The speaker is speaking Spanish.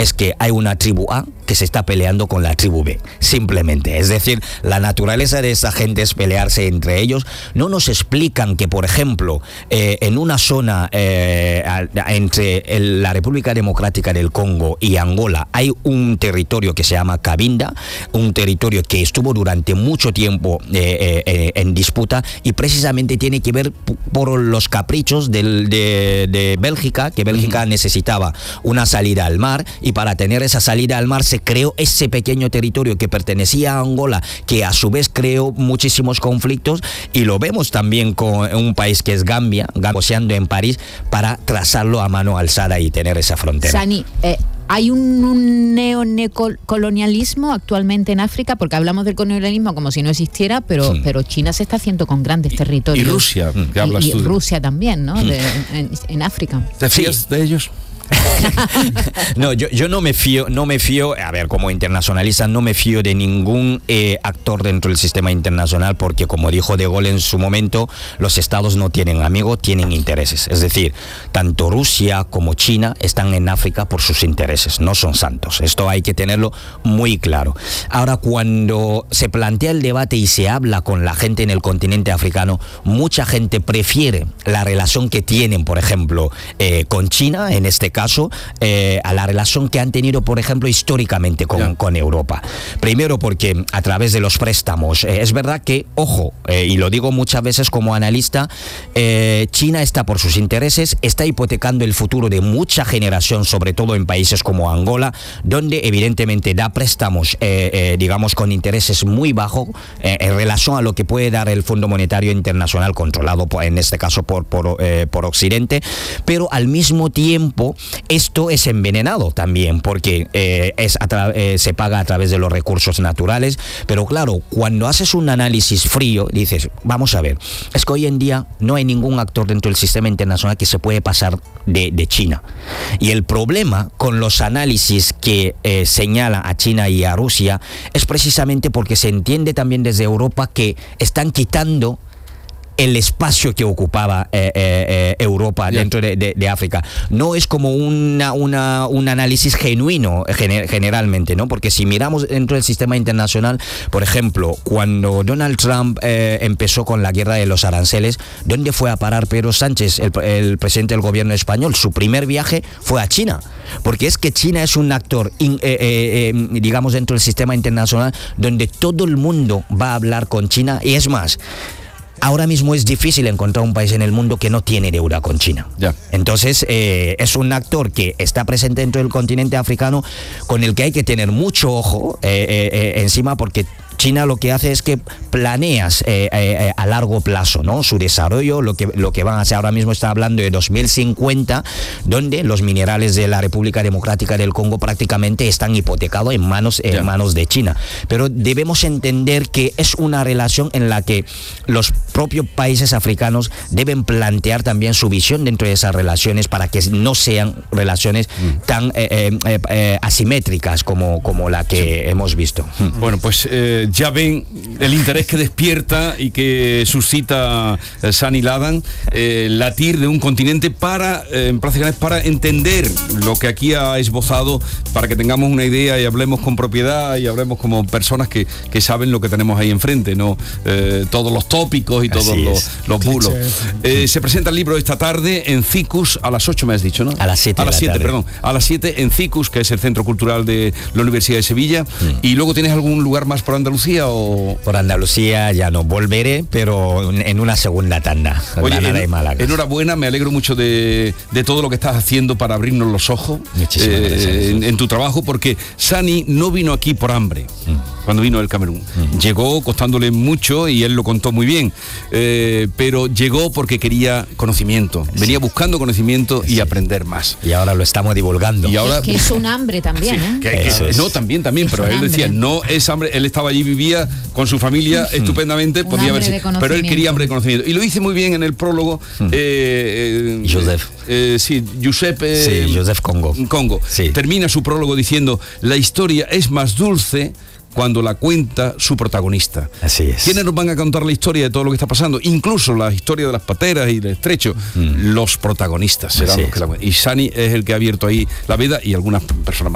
es que hay una tribu A que se está peleando con la tribu B, simplemente. Es decir, la naturaleza de esa gente es pelearse entre ellos. No nos explican que, por ejemplo, en una zona entre la República Democrática del Congo y Angola hay un territorio que se llama Cabinda, un territorio que estuvo durante mucho tiempo en disputa, y precisamente tiene que ver por los caprichos de Bélgica, que Bélgica necesitaba una salida al mar, y para tener esa salida al mar se creó ese pequeño territorio que pertenecía a Angola, que a su vez creó muchísimos conflictos, y lo vemos también con un país que es Gambia, negociando en París para trazarlo a mano alzada y tener esa frontera. Sani, ¿hay un neocolonialismo actualmente en África? Porque hablamos del colonialismo como si no existiera, pero China se está haciendo con grandes territorios. Y Rusia, que hablas tú. Y Rusia también, ¿no? En África. ¿Te fías de ellos? No, yo no me fío, a ver, como internacionalista, no me fío de ningún actor dentro del sistema internacional, porque como dijo De Gaulle en su momento, los estados no tienen amigos, tienen intereses. Es decir, tanto Rusia como China están en África por sus intereses, no son santos. Esto hay que tenerlo muy claro. Ahora, cuando se plantea el debate y se habla con la gente en el continente africano, mucha gente prefiere la relación que tienen, por ejemplo, con China, en este caso, a la relación que han tenido, por ejemplo, históricamente con Europa. Primero porque a través de los préstamos, es verdad que, ojo, y lo digo muchas veces como analista, China está por sus intereses, está hipotecando el futuro de mucha generación, sobre todo en países como Angola, donde evidentemente da préstamos, digamos, con intereses muy bajos en relación a lo que puede dar el Fondo Monetario Internacional, controlado en este caso por Occidente, pero al mismo tiempo esto es envenenado también, porque se paga a través de los recursos naturales. Pero claro, cuando haces un análisis frío, dices, vamos a ver, es que hoy en día no hay ningún actor dentro del sistema internacional que se puede pasar de China. Y el problema con los análisis que señalan a China y a Rusia es precisamente porque se entiende también desde Europa que están quitando el espacio que ocupaba Europa dentro de África. No es como un análisis genuino generalmente, ¿no? Porque si miramos dentro del sistema internacional, por ejemplo, cuando Donald Trump empezó con la guerra de los aranceles, ¿dónde fue a parar Pedro Sánchez, el presidente del gobierno español? Su primer viaje fue a China, porque es que China es un actor, digamos, dentro del sistema internacional donde todo el mundo va a hablar con China, y es más, ahora mismo es difícil encontrar un país en el mundo que no tiene deuda con China. Entonces, es un actor que está presente dentro del continente africano, con el que hay que tener mucho ojo encima, porque China lo que hace es que planeas a largo plazo, ¿no? Su desarrollo, lo que van a hacer. Ahora mismo está hablando de 2050, donde los minerales de la República Democrática del Congo prácticamente están hipotecados en manos de China. Pero debemos entender que es una relación en la que los propios países africanos deben plantear también su visión dentro de esas relaciones, para que no sean relaciones tan asimétricas como la que hemos visto. Bueno, pues ya ven el interés que despierta y que suscita Sani Ladan, latir de un continente para entender lo que aquí ha esbozado, para que tengamos una idea y hablemos con propiedad y hablemos como personas que saben lo que tenemos ahí enfrente, no todos los tópicos y todos los bulos. Se presenta el libro esta tarde en CICUS a las 8, me has dicho, ¿no? A las 7. A las 7, perdón. A las 7 en CICUS, que es el Centro Cultural de la Universidad de Sevilla. ¿Y luego tienes algún lugar más por Andalucía? O... Por Andalucía ya no volveré, pero en una segunda tanda. Oye, de Málaga. Enhorabuena, me alegro mucho de todo lo que estás haciendo para abrirnos los ojos en tu trabajo, porque Sani no vino aquí por hambre. Cuando vino del Camerún, llegó costándole mucho, y él lo contó muy bien, pero llegó porque quería conocimiento, venía buscando conocimiento y aprender más. Y ahora lo estamos divulgando. Y ahora, es que es un hambre también, No, también, pero él decía, no es hambre, él estaba allí, vivía con su familia estupendamente, podía haber, pero él quería hambre de conocimiento. Y lo dice muy bien en el prólogo Joseph. Joseph Congo. Sí. Termina su prólogo diciendo: la historia es más dulce cuando la cuenta su protagonista. Así es. ¿Quiénes nos van a contar la historia de todo lo que está pasando? Incluso la historia de las pateras y del estrecho. Los protagonistas serán los que la cuentan. Y Sani es el que ha abierto ahí la veda, y algunas personas más.